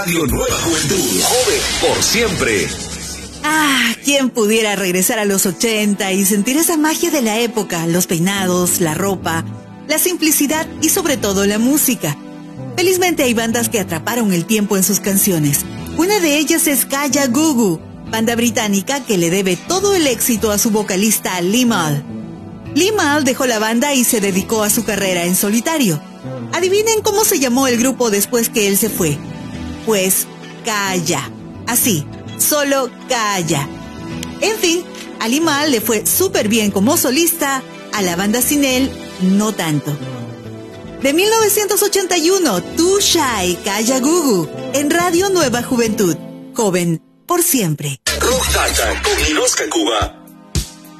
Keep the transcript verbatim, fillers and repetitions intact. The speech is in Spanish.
Radio Nueva Juventud, joven por siempre. Ah, ¿quién pudiera regresar a los ochenta y sentir esa magia de la época? Los peinados, la ropa, la simplicidad y sobre todo la música. Felizmente hay bandas que atraparon el tiempo en sus canciones. Una de ellas es Kaya Gugu, banda británica que le debe todo el éxito a su vocalista Lee Mal. Lee Mal dejó la banda y se dedicó a su carrera en solitario. Adivinen cómo se llamó el grupo después que él se fue. Pues Kaya. Así, solo Kaya. En fin, a Lee Mal le fue súper bien como solista, a la banda sin él, no tanto. De mil novecientos ochenta y uno, Too Shy, Kaya Gugu, en Radio Nueva Juventud, joven por siempre. Rock Data con Inosca Cuba.